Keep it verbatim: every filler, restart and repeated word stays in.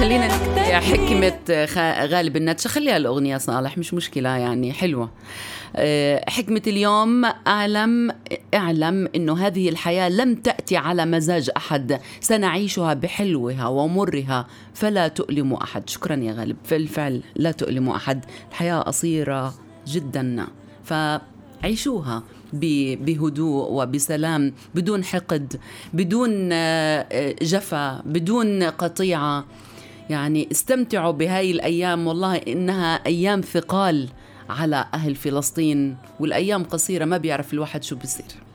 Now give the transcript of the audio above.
خلينا يا حكمة غالب النتشة، خليها الأغنية صالح مش مشكلة يعني حلوة. حكمة اليوم: أعلم اعلم أنه هذه الحياة لم تأتي على مزاج أحد، سنعيشها بحلوها ومرها فلا تؤلم أحد. شكرا يا غالب، بالفعل لا تؤلم أحد، الحياة قصيرة جدا فعيشوها بهدوء وبسلام، بدون حقد، بدون جفا، بدون قطيعة. يعني استمتعوا بهاي الأيام، والله إنها أيام ثقال على أهل فلسطين، والأيام قصيرة ما بيعرف الواحد شو بيصير.